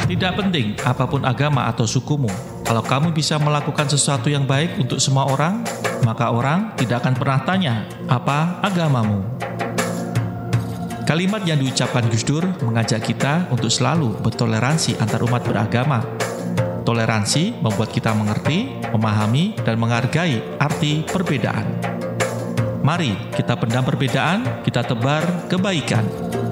Tidak penting apapun agama atau sukumu, kalau kamu bisa melakukan sesuatu yang baik untuk semua orang, maka orang tidak akan pernah tanya, apa agamamu? Kalimat yang diucapkan Gus Dur mengajak kita untuk selalu bertoleransi antar umat beragama. Toleransi membuat kita mengerti, memahami, dan menghargai arti perbedaan. Mari kita pendam perbedaan, kita tebar kebaikan.